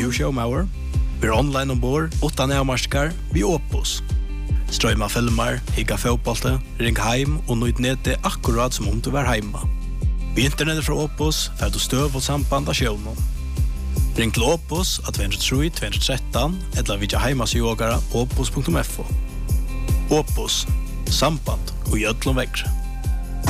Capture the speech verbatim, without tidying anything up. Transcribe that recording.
du showmauer. Vi er online ombord, utan avmarskar, vi Opus. Strøyma filmer, higga fotbollte, ring heim og nøyt nete akkurat som om du var heima. Vi internettet fra Opus, fer du støv og samband av sjøvnen. Ring til Opus at to tre to tre tre eller vidja heimas yogara opus punktum f o. Opus, samband og gjødlom vekkre.